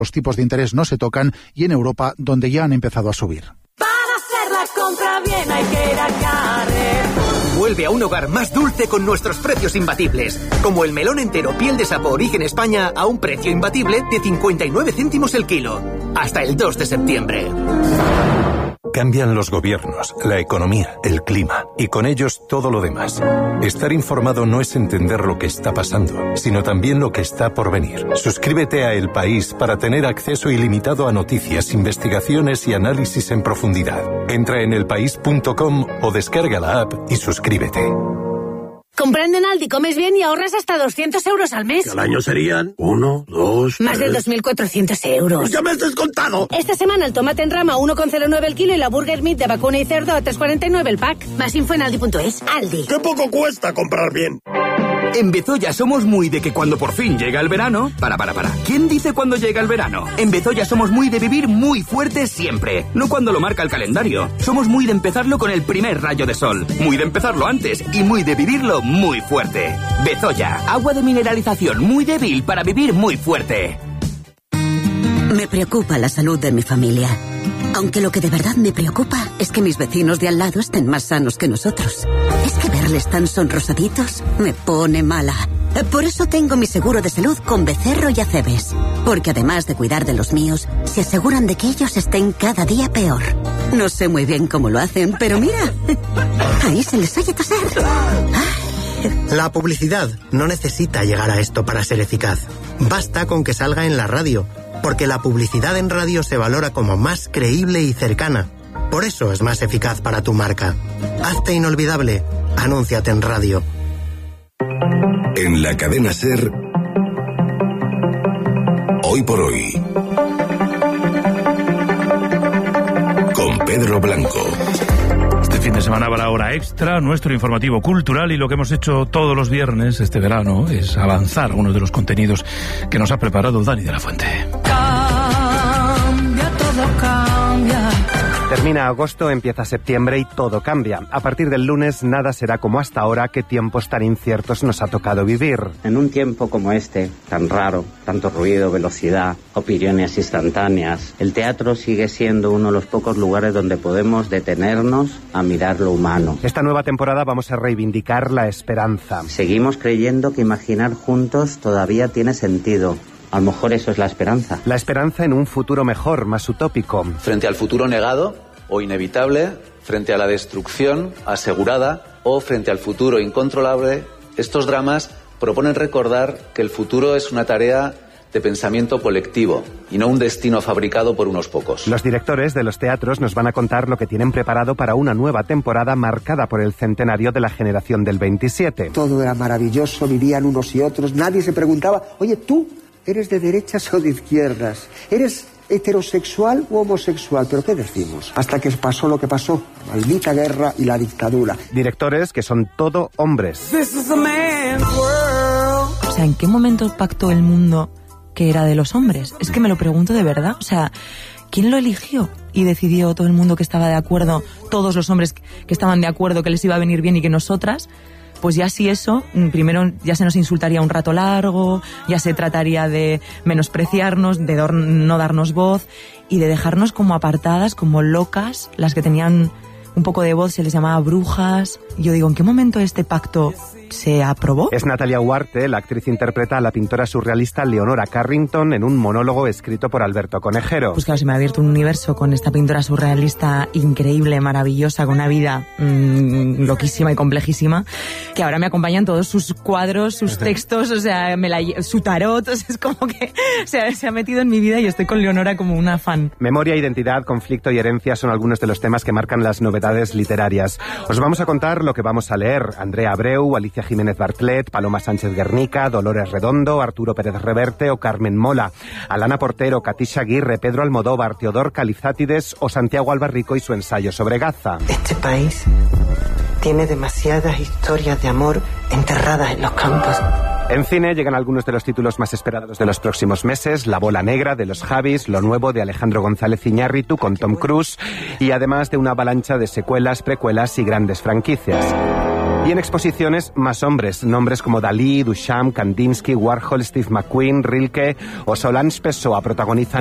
Los tipos de interés no se tocan y en Europa, donde ya han empezado a subir. Para hacer la compra bien hay que ir a Carrefour. Vuelve a un hogar más dulce con nuestros precios imbatibles. Como el melón entero piel de sapo origen España a un precio imbatible de 59 céntimos el kilo. Hasta el 2 de septiembre. Cambian los gobiernos, la economía, el clima y con ellos todo lo demás. Estar informado no es entender lo que está pasando, sino también lo que está por venir. Suscríbete a El País para tener acceso ilimitado a noticias, investigaciones y análisis en profundidad. Entra en elpaís.com o descarga la app y suscríbete. Comprando en Aldi comes bien y ahorras hasta 200 euros al mes. Al año serían 1, 2, Más de 2.400 euros. ¡Ya me has descontado! Esta semana el tomate en rama a 1,09 el kilo y la burger meat de vacuna y cerdo a 3,49 el pack. Más info en aldi.es. Aldi. ¡Qué poco cuesta comprar bien! En Bezoya somos muy de que cuando por fin llega el verano... Para. ¿Quién dice cuando llega el verano? En Bezoya somos muy de vivir muy fuerte siempre. No cuando lo marca el calendario. Somos muy de empezarlo con el primer rayo de sol. Muy de empezarlo antes y muy de vivirlo muy fuerte. Bezoya, agua de mineralización muy débil para vivir muy fuerte. Me preocupa la salud de mi familia. Aunque lo que de verdad me preocupa es que mis vecinos de al lado estén más sanos que nosotros. Es que verles tan sonrosaditos me pone mala. Por eso tengo mi seguro de salud con Becerro y Acebes. Porque además de cuidar de los míos, se aseguran de que ellos estén cada día peor. No sé muy bien cómo lo hacen, pero mira, ahí se les oye toser. La publicidad no necesita llegar a esto para ser eficaz. Basta con que salga en la radio, porque la publicidad en radio se valora como más creíble y cercana. Por eso es más eficaz para tu marca. Hazte inolvidable. Anúnciate en radio. En la cadena SER, Hoy por Hoy, con Pedro Blanco. Este fin de semana habrá hora extra, nuestro informativo cultural, y lo que hemos hecho todos los viernes este verano es avanzar algunos de los contenidos que nos ha preparado Dani de la Fuente. Cambia, todo cambia. Termina agosto, empieza septiembre y todo cambia. A partir del lunes nada será como hasta ahora. Qué tiempos tan inciertos nos ha tocado vivir. En un tiempo como este, tan raro, tanto ruido, velocidad, opiniones instantáneas, el teatro sigue siendo uno de los pocos lugares donde podemos detenernos a mirar lo humano. Esta nueva temporada vamos a reivindicar la esperanza. Seguimos creyendo que imaginar juntos todavía tiene sentido. A lo mejor eso es la esperanza. La esperanza en un futuro mejor, más utópico. Frente al futuro negado o inevitable, frente a la destrucción asegurada o frente al futuro incontrolable, estos dramas proponen recordar que el futuro es una tarea de pensamiento colectivo y no un destino fabricado por unos pocos. Los directores de los teatros nos van a contar lo que tienen preparado para una nueva temporada marcada por el centenario de la generación del 27. Todo era maravilloso, vivían unos y otros, nadie se preguntaba, oye, ¿tú eres de derechas o de izquierdas? ¿Eres heterosexual u homosexual? ¿Pero qué decimos? Hasta que pasó lo que pasó, la maldita guerra y la dictadura. Directores que son todo hombres. O sea, ¿en qué momento pactó el mundo que era de los hombres? Es que me lo pregunto de verdad. O sea, ¿quién lo eligió? Y decidió todo el mundo que estaba de acuerdo, todos los hombres que estaban de acuerdo que les iba a venir bien y que nosotras... Pues ya si eso, primero ya se nos insultaría un rato largo, ya se trataría de menospreciarnos, de no darnos voz y de dejarnos como apartadas, como locas. Las que tenían un poco de voz se les llamaba brujas. Yo digo, ¿en qué momento este pacto se aprobó? Es Natalia Huarte, la actriz interpreta a la pintora surrealista Leonora Carrington en un monólogo escrito por Alberto Conejero. Pues claro, se me ha abierto un universo con esta pintora surrealista increíble, maravillosa, con una vida loquísima y complejísima, que ahora me acompañan todos sus cuadros, sus textos, o sea, su tarot, o sea, es como que se ha metido en mi vida y estoy con Leonora como una fan. Memoria, identidad, conflicto y herencia son algunos de los temas que marcan las novedades literarias. Os vamos a contar lo que vamos a leer. Andrea Abreu, Alicia Jiménez Bartlet, Paloma Sánchez Guernica, Dolores Redondo, Arturo Pérez Reverte o Carmen Mola, Alana Portero, Katisha Aguirre, Pedro Almodóvar, Teodor Calizátides o Santiago Albarrico y su ensayo sobre Gaza. Este país tiene demasiadas historias de amor enterradas en los campos. En cine llegan algunos de los títulos más esperados de los próximos meses: La bola negra de los Javis, lo nuevo de Alejandro González Iñárritu con Tom Cruise y además de una avalancha de secuelas, precuelas y grandes franquicias. Y en exposiciones, más hombres. Nombres como Dalí, Duchamp, Kandinsky, Warhol, Steve McQueen, Rilke o Solange Pessoa protagonizan